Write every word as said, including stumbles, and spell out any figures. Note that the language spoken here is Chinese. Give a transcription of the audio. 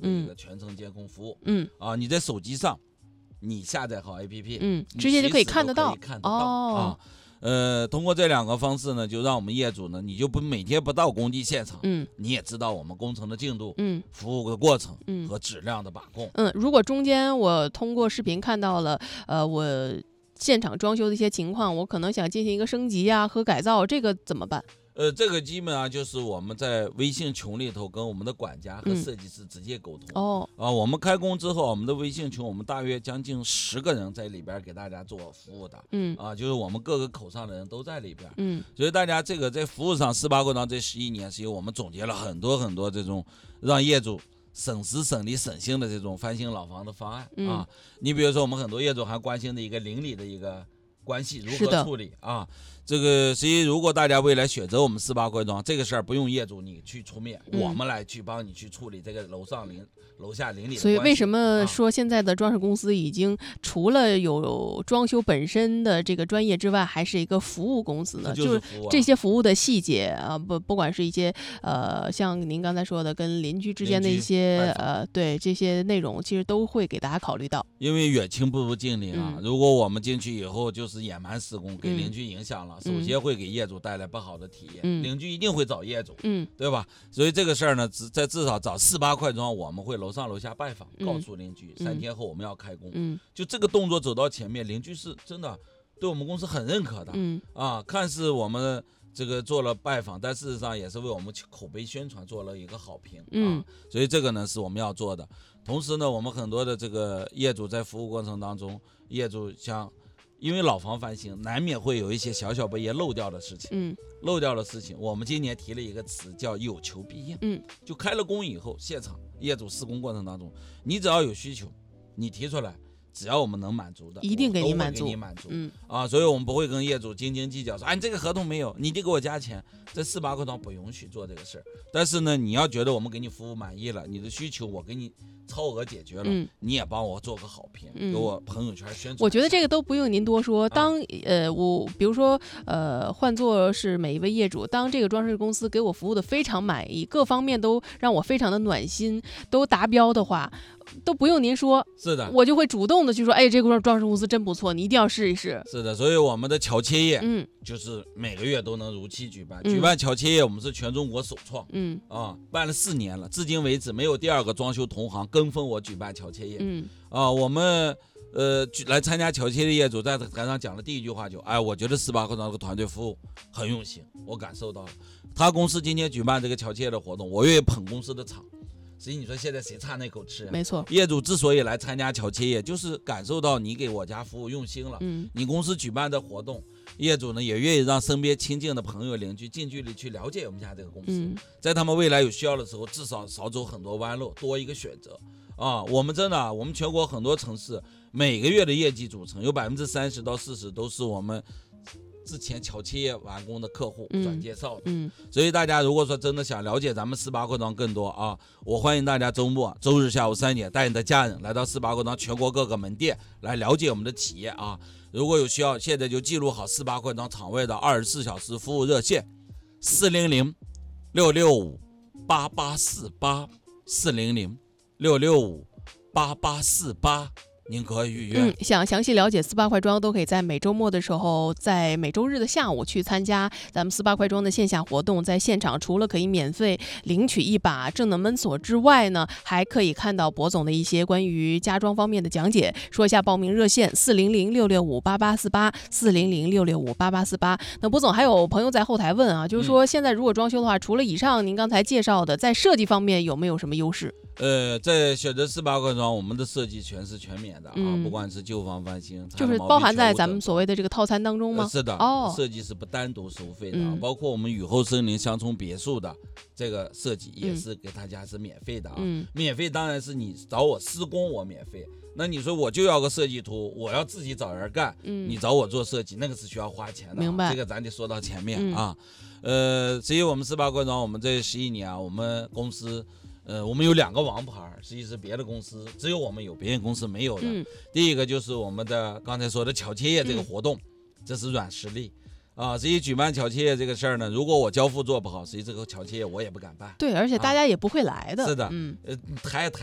的一个全程监控服务。 嗯啊，你在手机上你下载好 A P P， 嗯，直接就可以看得到， 看得到哦。啊呃，通过这两个方式呢，就让我们业主呢，你就不每天不到工地现场， 嗯， 你也知道我们工程的进度， 嗯， 服务的过程， 嗯， 和质量的把控， 嗯，如果中间我通过视频看到了，呃，我现场装修的一些情况，我可能想进行一个升级啊和改造，这个怎么办？ 呃，这个基本上就是我们在微信群里头跟我们的管家和设计师直接沟通。 嗯、哦， 啊，我们开工之后，我们的微信群，我们大约将近十个人在里边给大家做服务的。 嗯， 啊，就是我们各个口上的人都在里边。 嗯， 所以大家这个在服务上，四八过堂这十一年，是由我们总结了很多很多这种让业主省时省力省心的这种翻新老房的方案、 嗯、 啊。你比如说，我们很多业主还关心的一个邻里的一个关系如何处理啊？这个所以如果大家未来选择我们四八快装，这个事儿不用业主你去出面、嗯，我们来去帮你去处理这个楼上邻楼下邻里的关系。 所以为什么说现在的装饰公司已经除了有装修本身的这个专业之外，还是一个服务公司呢？ 就是、 啊、就是这些服务的细节啊，不不管是一些呃像您刚才说的跟邻居之间的一些呃对这些内容，其实都会给大家考虑到。 因为远亲不如近邻啊、嗯，如果我们进去以后就是野蛮施工，给邻居影响了。 嗯首先会给业主带来不好的体验， 嗯、 邻居一定会找业主， 嗯， 对吧？所以这个事儿呢，在至少找四八快装，我们会楼上楼下拜访， 嗯、 告诉邻居、嗯、三天后我们要开工。 嗯， 就这个动作走到前面，邻居是真的对我们公司很认可的。 嗯啊，看似我们这个做了拜访，但事实上也是为我们口碑宣传做了一个好评。 嗯， 啊、所以这个呢是我们要做的。同时呢，我们很多的这个业主在服务过程当中，业主像。因为老房翻新，难免会有一些小小不也漏掉的事情。 嗯， 漏掉的事情，我们今年提了一个词叫有求必应。 嗯， 就开了工以后，现场业主施工过程当中，你只要有需求，你提出来，只要我们能满足的， 一定给你满足。 给你满足。 嗯啊，所以我们不会跟业主斤斤计较，说，哎，你这个合同没有，你得给我加钱。这四八快装不允许做这个事儿。但是呢，你要觉得我们给你服务满意了，你的需求我给你超额解决了， 嗯、 你也帮我做个好评， 嗯、 给我朋友圈宣传。 我觉得这个都不用您多说。当、啊、呃，我比如说呃，换作是每一位业主，当这个装饰公司给我服务的非常满意，各方面都让我非常的暖心，都达标的话，都不用您说， 是的， 我就会主动的去说，哎，这个装饰公司真不错，你一定要试一试。 是的，所以我们的乔切业， 嗯， 就是每个月都能如期举办。 嗯、 举办乔切业，我们是全中国首创， 嗯啊，办了四年了，至今为止没有第二个装修同行跟风我举办乔切业。 嗯啊，我们呃来参加乔切的业主在台上讲的第一句话就，哎，我觉得四八快装这个团队服务很用心，我感受到了。他公司今天举办这个乔切的活动，我愿意捧公司的场。所以你说现在谁差那口吃、啊？ 没错， 业主之所以来参加乔切业，就是感受到你给我家服务用心了。 嗯， 你公司举办的活动，业主呢也愿意让身边亲近的朋友邻居近距离去了解我们家这个公司、 嗯， 在他们未来有需要的时候，至少少走很多弯路，多一个选择啊！我们真的、啊，我们全国很多城市每个月的业绩组成有百分之三十到四十都是我们之前乔切业完工的客户转介绍的。 嗯， 所以大家如果说真的想了解咱们四八快装更多啊，我欢迎大家周末周日下午三点带你的家人来到四八快装全国各个门店来了解我们的企业啊。如果有需要，现在就记录好四八快装场外的二十四小时服务热线：四零零六六五八八四八，四零零六六五八八四八。您可以预约。 嗯，想详细了解四八快装，都可以在每周末的时候，在每周日的下午去参加咱们四八快装的线下活动。在现场，除了可以免费领取一把智能门锁之外呢，还可以看到博总的一些关于家装方面的讲解。说一下报名热线：四零零六六五八八四八，四零零六六五八八四八。那博总还有朋友在后台问啊，就是说现在如果装修的话，除了以上您刚才介绍的，在设计方面有没有什么优势？ 呃，在选择四八快装，我们的设计全是全免的啊、 嗯， 不管是旧房翻新， 就是包含在咱们所谓的这个套餐当中吗？ 呃、是的， 哦， 设计是不单独收费的、啊嗯， 包括我们雨后森林乡村别墅的这个设计也是给大家是免费的啊、 嗯， 免费当然是你找我施工我免费，那你说我就要个设计图，我要自己找人干， 嗯， 你找我做设计那个是需要花钱的、啊， 明白？ 这个咱得说到前面、 嗯、 啊，呃，至于我们四八快装，我们这十一年啊，我们公司。呃，我们有两个王牌，实际是别的公司只有我们有，别人公司没有的。 嗯、 第一个就是我们的刚才说的乔切业这个活动，嗯、这是软实力啊。实际举办乔切业这个事儿呢，如果我交付做不好，实际这个乔切业我也不敢办。 对，而且大家也不会来的。 啊、是的， 嗯， 呃，太太。